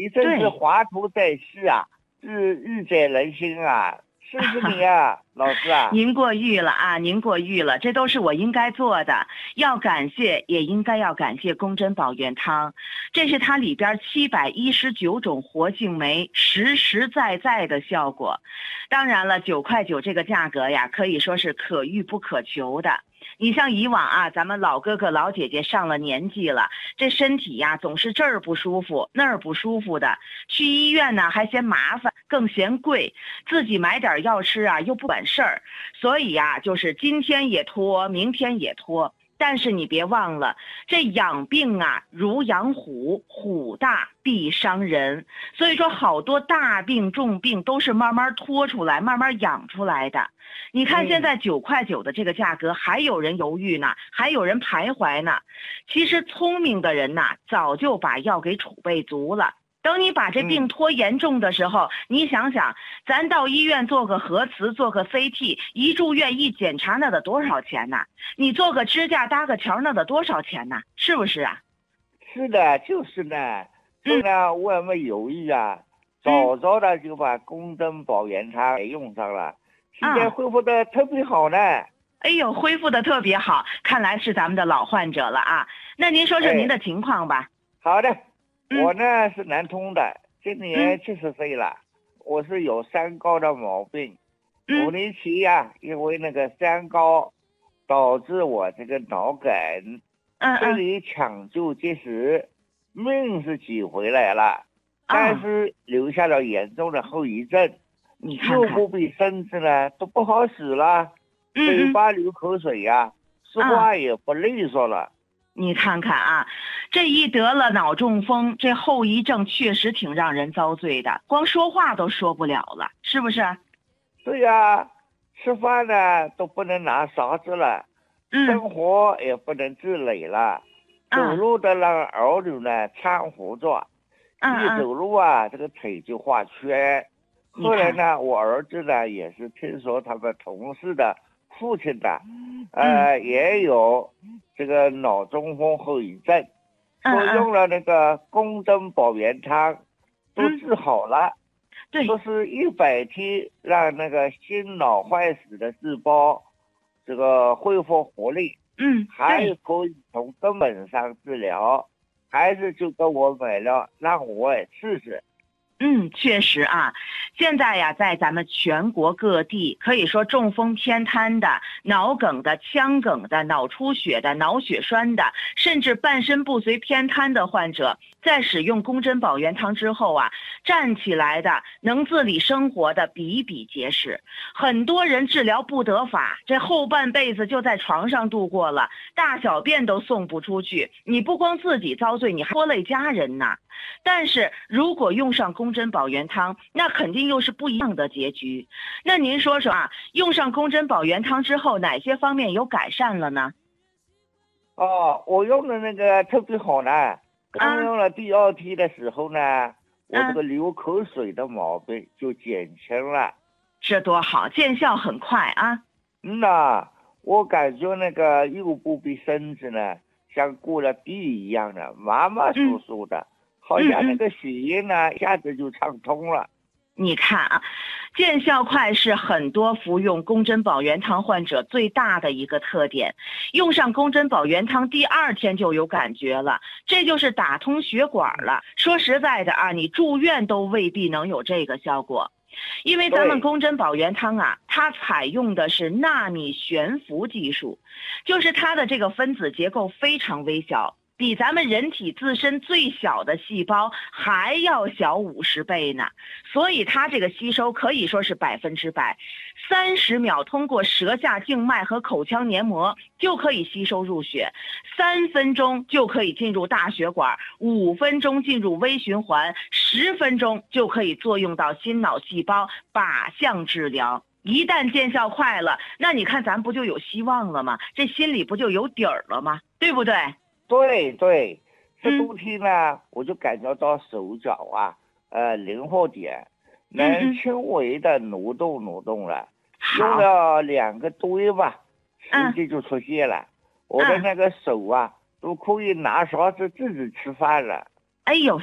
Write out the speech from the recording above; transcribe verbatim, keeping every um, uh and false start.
你真是华佗在世啊，日日在人心啊，是不是你啊，老师啊？ 您过誉了啊，您过誉了，这都是我应该做的。要感谢，也应该要感谢宫珍宝元汤，这是它里边七百一十九种活性酶实实在在的效果。当然了，九块九这个价格呀，可以说是可遇不可求的。你像以往啊，咱们老哥哥老姐姐上了年纪了，这身体呀总是这儿不舒服那儿不舒服的，去医院呢还嫌麻烦，更嫌贵，自己买点药吃啊又不管事儿，所以呀就是今天也拖，明天也拖。但是你别忘了，这养病啊如养虎，虎大必伤人，所以说好多大病重病都是慢慢拖出来，慢慢养出来的。你看现在九块九的这个价格，还有人犹豫呢，还有人徘徊呢。其实聪明的人呐，早就把药给储备足了。等你把这病拖严重的时候，嗯、你想想，咱到医院做个核磁，做个 C T， 一住院一检查，那得多少钱呐？你做个支架搭个桥，那得多少钱呐？是不是啊？ 是的，就是呢。所以呢，我也没犹豫啊，早早的就把宫珍宝元汤给用上了，现在恢复的特别好呢。 哎呦，恢复的特别好，看来是咱们的老患者了啊。那您说说您的情况吧。 哎、好的。我呢是南通的，今年七十岁了，嗯、我是有三高的毛病。 嗯、 五年前呀、啊，因为那个三高导致我这个脑梗， 嗯这里抢救及时，命是挤回来了， 啊、 但是留下了严重的后遗症。 你看看， 右部比身子呢都不好使了， 嗯、 嘴巴流口水呀、啊，说话也不利索了。 你看看啊，这一得了脑中风，这后遗症确实挺让人遭罪的，光说话都说不了了，是不是？ 对呀、啊，吃饭呢都不能拿勺子了， 嗯、 生活也不能自理了， 嗯、 走路的让儿女呢搀扶着， 嗯、 一走路啊这个腿就画圈。后来呢，我儿子呢也是听说他们同事的父亲的，呃、嗯、也有这个脑中风后遗症， 嗯、 说用了那个宫珍宝元汤，都治好了。 对、嗯， 说是一百天让那个心脑坏死的细胞这个恢复活力， 嗯， 还可以从根本上治疗。孩子就跟我买了，让我也试试。 嗯，确实啊，现在呀，在咱们全国各地，可以说中风偏瘫的、脑梗的、腔梗的、脑出血的、脑血栓的，甚至半身不遂偏瘫的患者，在使用宫珍宝元汤之后啊，站起来的、能自理生活的比比皆是。很多人治疗不得法，这后半辈子就在床上度过了，大小便都送不出去。你不光自己遭罪，你还拖累家人呐。但是如果用上宫珍宝元汤，那肯定又是不一样的结局。那您说说啊，用上宫珍宝元汤之后，哪些方面有改善了呢？ 哦，我用的那个特别好呢。刚用了第二天的时候呢，啊、我这个流口水的毛病就减轻了。 这多好，见效很快啊。 嗯呐，我感觉那个右部比身子呢，像过了地一样的，麻麻酥酥的。嗯，好像那个血液呢、嗯、一下子就畅通了。 你看啊，见效快是很多服用宫珍宝元汤患者最大的一个特点。用上宫珍宝元汤第二天就有感觉了，这就是打通血管了。说实在的啊，你住院都未必能有这个效果。因为咱们宫珍宝元汤啊，它采用的是纳米悬浮技术，就是它的这个分子结构非常微小，比咱们人体自身最小的细胞还要小五十倍呢，所以它这个吸收可以说是百分之百，三十秒通过舌下静脉和口腔黏膜就可以吸收入血，三分钟就可以进入大血管，五分钟进入微循环，十分钟就可以作用到心脑细胞，靶向治疗。一旦见效快了，那你看咱不就有希望了吗？这心里不就有底儿了吗？对不对？ 对对，这冬天呢、嗯，我就感觉到手脚啊，呃，灵活点，能轻微的挪动挪动了。嗯、用了两个多月吧，成绩就出现了。嗯、我的那个手啊，都可以拿勺子自己吃饭了。 哎呦！